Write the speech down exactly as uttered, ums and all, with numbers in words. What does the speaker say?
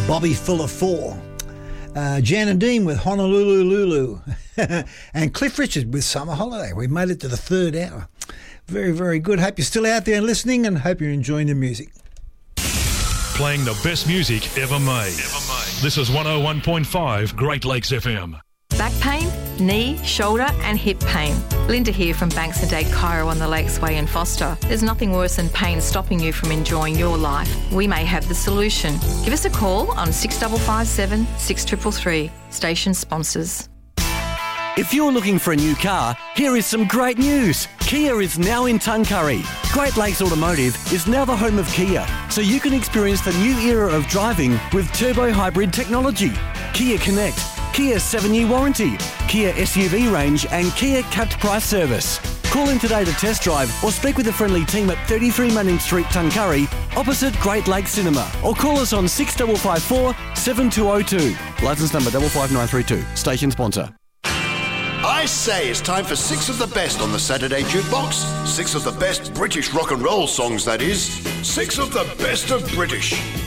Bobby Fuller four. Uh, Jan and Dean with Honolulu Lulu. And Cliff Richard with Summer Holiday. We've made it to the third hour. Very, very good. Hope you're still out there listening and hope you're enjoying the music. Playing the best music ever made. Ever made. This is one oh one point five Great Lakes F M. Back pain, knee, shoulder and hip pain. Linda here from Banks and Dade Chiro on the Lakesway in Foster. There's nothing worse than pain stopping you from enjoying your life. We may have the solution. Give us a call on six five five seven, six three three three. Station sponsors. If you're looking for a new car, here is some great news. Kia is now in Tuncurry. Great Lakes Automotive is now the home of Kia, so you can experience the new era of driving with turbo hybrid technology. Kia Connect, Kia seven-year warranty, Kia S U V range and Kia capped price service. Call in today to test drive or speak with a friendly team at thirty-three Manning Street, Tuncurry, opposite Great Lakes Cinema, or call us on six five five four, seven two zero two. Licence number five five nine three two. Station sponsor. I say it's time for six of the best on the Saturday Jukebox. Six of the best British rock and roll songs, that is. Six of the best of British.